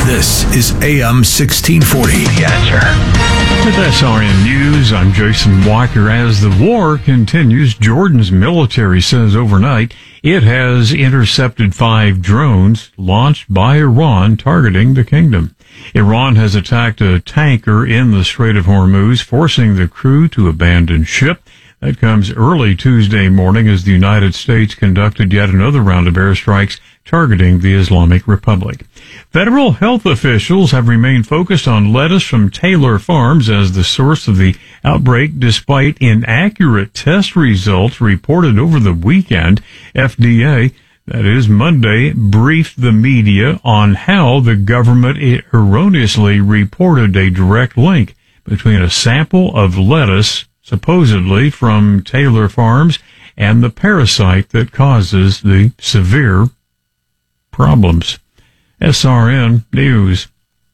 This is AM 1640. The Answer. With SRN News, I'm Jason Walker. As the war continues, Jordan's military says overnight it has intercepted 5 drones launched by Iran targeting the kingdom. Iran has attacked a tanker in the Strait of Hormuz, forcing the crew to abandon ship. That comes early Tuesday morning as the United States conducted yet another round of airstrikes targeting the Islamic Republic. Federal health officials have remained focused on lettuce from Taylor Farms as the source of the outbreak, despite inaccurate test results reported over the weekend. FDA, that is Monday, briefed the media on how the government erroneously reported a direct link between a sample of lettuce supposedly from Taylor Farms and the parasite that causes the severe problems. SRN News.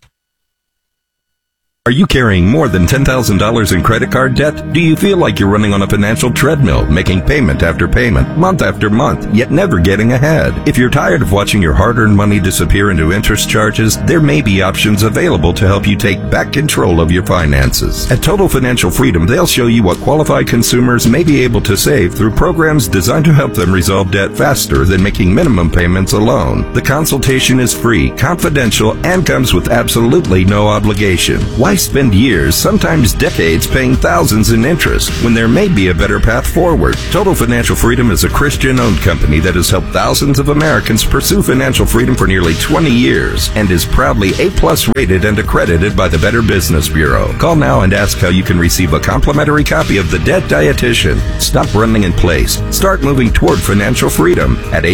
Are you carrying more than $10,000 in credit card debt? Do you feel like you're running on a financial treadmill, making payment after payment, month after month, yet never getting ahead? If you're tired of watching your hard-earned money disappear into interest charges, there may be options available to help you take back control of your finances. At Total Financial Freedom, they'll show you what qualified consumers may be able to save through programs designed to help them resolve debt faster than making minimum payments alone. The consultation is free, confidential, and comes with absolutely no obligation. Why spend years, sometimes decades, paying thousands in interest when there may be a better path forward? Total Financial Freedom is a Christian-owned company that has helped thousands of Americans pursue financial freedom for nearly 20 years and is proudly A+ rated and accredited by the Better Business Bureau. Call now and ask how you can receive a complimentary copy of The Debt Dietitian. Stop running in place. Start moving toward financial freedom at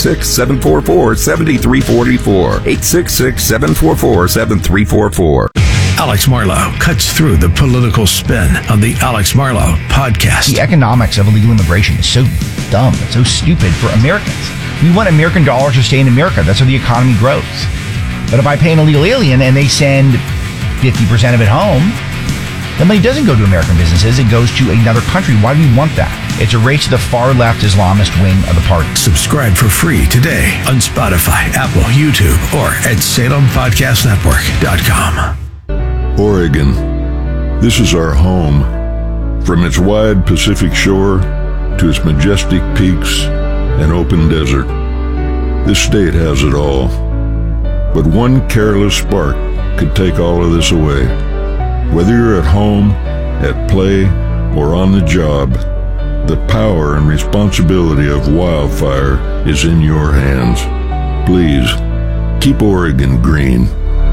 866-744-7344. 866-744-7344. Alex Marlow cuts through the political spin on the Alex Marlow podcast. The economics of illegal immigration is so dumb. It's so stupid for Americans. We want American dollars to stay in America. That's how the economy grows. But if I pay an illegal alien and they send 50% of it home, the money doesn't go to American businesses. It goes to another country. Why do we want that? It's a race to the far-left Islamist wing of the party. Subscribe for free today on Spotify, Apple, YouTube, or at SalemPodcastNetwork.com. Oregon. This is our home. From its wide Pacific shore to its majestic peaks and open desert, this state has it all. But one careless spark could take all of this away. Whether you're at home, at play, or on the job, the power and responsibility of wildfire is in your hands. Please, keep Oregon green.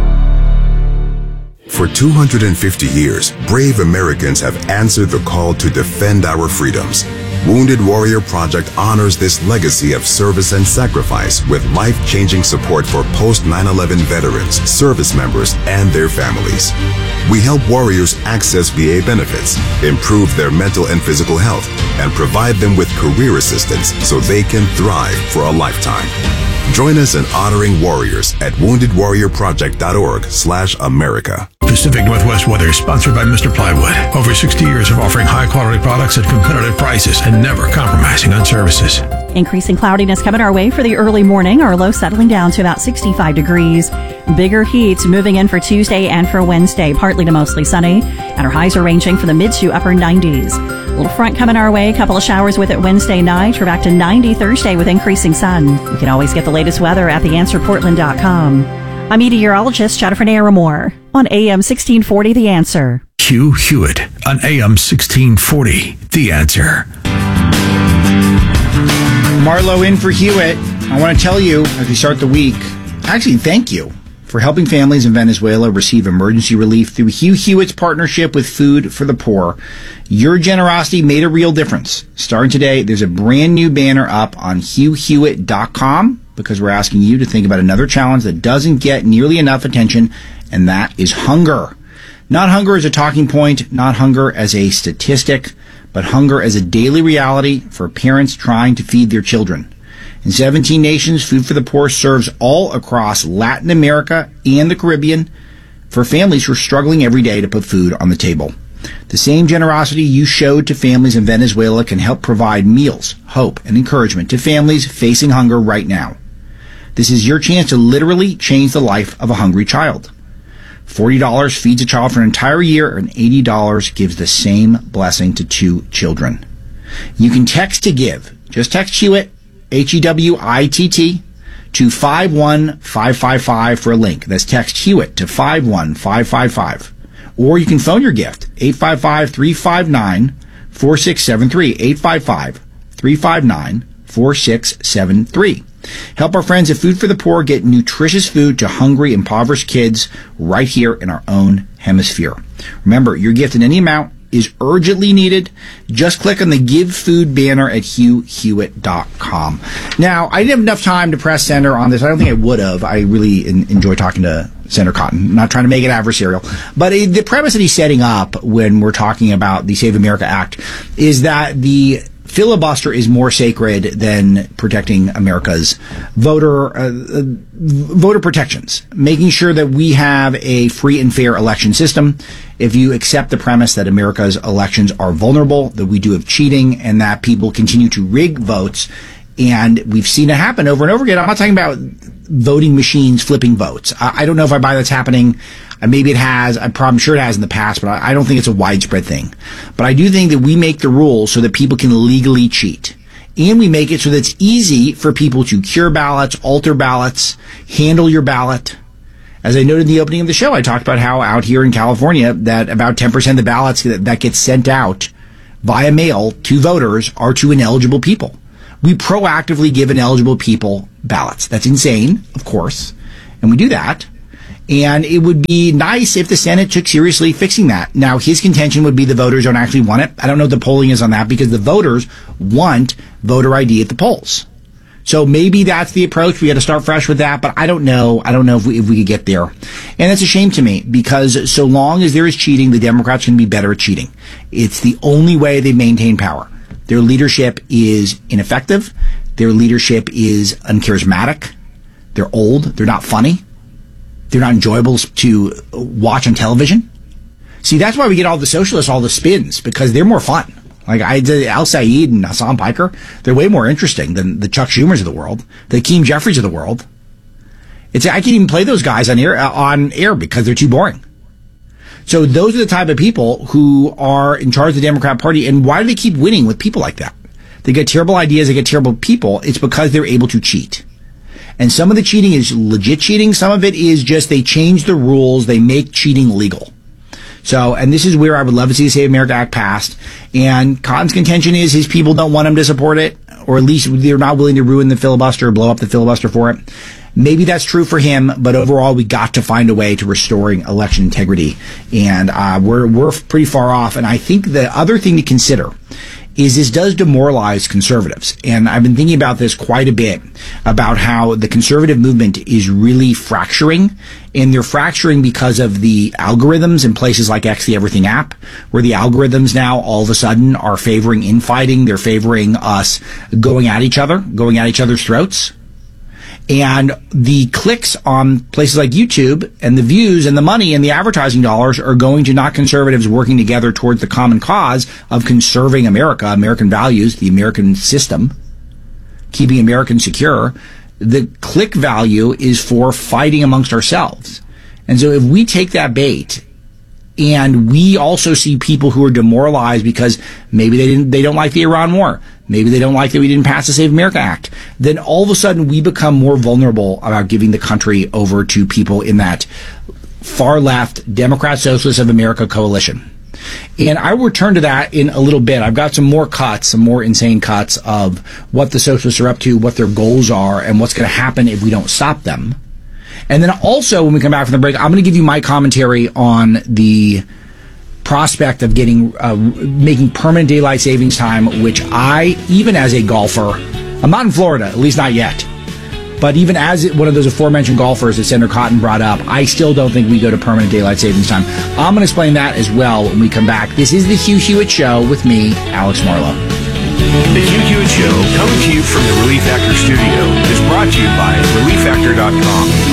For 250 years, brave Americans have answered the call to defend our freedoms. Wounded Warrior Project honors this legacy of service and sacrifice with life-changing support for post-9/11 veterans, service members, and their families. We help warriors access VA benefits, improve their mental and physical health, and provide them with career assistance so they can thrive for a lifetime. Join us in honoring warriors at woundedwarriorproject.org/America. Pacific Northwest Weather is sponsored by Mr. Plywood. Over 60 years of offering high-quality products at competitive prices and never compromising on services. Increasing cloudiness coming our way for the early morning. Our low settling down to about 65 degrees. Bigger heat moving in for Tuesday and for Wednesday. Partly to mostly sunny. And our highs are ranging from the mid to upper 90s. A little front coming our way. A couple of showers with it Wednesday night. We're back to 90 Thursday with increasing sun. You can always get the latest weather at theanswerportland.com. I'm meteorologist Jennifer Naramore on AM 1640 The Answer. Hugh Hewitt on AM 1640 The Answer. Marlow in for Hewitt. I want to tell you, as we start the week, actually thank you for helping families in Venezuela receive emergency relief through Hugh Hewitt's partnership with Food for the Poor. Your generosity made a real difference. Starting today, there's a brand new banner up on HughHewitt.com because we're asking you to think about another challenge that doesn't get nearly enough attention, and that is hunger. Not hunger as a talking point, not hunger as a statistic, but hunger as a daily reality for parents trying to feed their children. In 17 nations, Food for the Poor serves all across Latin America and the Caribbean for families who are struggling every day to put food on the table. The same generosity you showed to families in Venezuela can help provide meals, hope, and encouragement to families facing hunger right now. This is your chance to literally change the life of a hungry child. $40 feeds a child for an entire year, and $80 gives the same blessing to 2 children. You can text to give. Just text Hewitt, HEWITT, to 51555 for a link. That's text Hewitt to 51555. Or you can phone your gift, 855-359-4673, 855-359-4673. Help our friends at Food for the Poor get nutritious food to hungry, impoverished kids right here in our own hemisphere. Remember, your gift in any amount is urgently needed. Just click on the Give Food banner at HughHewitt.com. Now, I didn't have enough time to press Senator on this. I don't think I would have. I really enjoy talking to Senator Cotton. I'm not trying to make it adversarial. But the premise that he's setting up when we're talking about the Save America Act is that the filibuster is more sacred than protecting America's voter protections, making sure that we have a free and fair election system. If you accept the premise that America's elections are vulnerable, that we do have cheating, and that people continue to rig votes, and we've seen it happen over and over again. I'm not talking about voting machines flipping votes. I don't know if I buy that's happening. Maybe it has. I'm sure it has in the past, but I don't think it's a widespread thing. But I do think that we make the rules so that people can legally cheat. And we make it so that it's easy for people to cure ballots, alter ballots, handle your ballot. As I noted in the opening of the show, I talked about how out here in California that about 10% of the ballots that get sent out via mail to voters are to ineligible people. We proactively give ineligible people ballots. That's insane, of course. And we do that. And it would be nice if the Senate took seriously fixing that. Now, his contention would be the voters don't actually want it. I don't know what the polling is on that because the voters want voter ID at the polls. So maybe that's the approach. We got to start fresh with that, but I don't know. I don't know if we could get there. And that's a shame to me because so long as there is cheating, the Democrats can be better at cheating. It's the only way they maintain power. Their leadership is ineffective. Their leadership is uncharismatic. They're old. They're not funny. They're not enjoyable to watch on television. See, that's why we get all the socialists, all the spins, because they're more fun. Like Al Saeed and Hassan Piker, they're way more interesting than the Chuck Schumers of the world, the Hakeem Jeffries of the world. I can't even play those guys on air because they're too boring. So those are the type of people who are in charge of the Democrat Party. And why do they keep winning with people like that? They get terrible ideas. They get terrible people. It's because they're able to cheat. And some of the cheating is legit cheating. Some of it is just they change the rules. They make cheating legal. So, and this is where I would love to see the Save America Act passed. And Cotton's contention is his people don't want him to support it, or at least they're not willing to ruin the filibuster or blow up the filibuster for it. Maybe that's true for him, but overall we got to find a way to restoring election integrity. And we're pretty far off. And I think the other thing to consider is this does demoralize conservatives. And I've been thinking about this quite a bit, about how the conservative movement is really fracturing. And they're fracturing because of the algorithms in places like X, the Everything app, where the algorithms now all of a sudden are favoring infighting. They're favoring us going at each other's throats. And the clicks on places like YouTube and the views and the money and the advertising dollars are going to not conservatives working together towards the common cause of conserving America, American values, the American system, keeping Americans secure. The click value is for fighting amongst ourselves. And so if we take that bait and we also see people who are demoralized because maybe they don't like the Iran war, maybe they don't like that we didn't pass the Save America Act, then all of a sudden we become more vulnerable about giving the country over to people in that far left Democrat Socialists of America coalition. And I will return to that in a little bit. I've got some more insane cuts of what the socialists are up to, what their goals are, and what's going to happen if we don't stop them. And then also, when we come back from the break, I'm going to give you my commentary on the prospect of making permanent daylight savings time, which I, even as a golfer, I'm not in Florida, at least not yet, but even as one of those aforementioned golfers that Senator Cotton brought up, I still don't think we go to permanent daylight savings time. I'm going to explain that as well when we come back. This is the Hugh Hewitt Show with me, Alex Marlowe. The Hugh Hewitt Show, coming to you from the Relief Factor studio, is brought to you by ReliefFactor.com.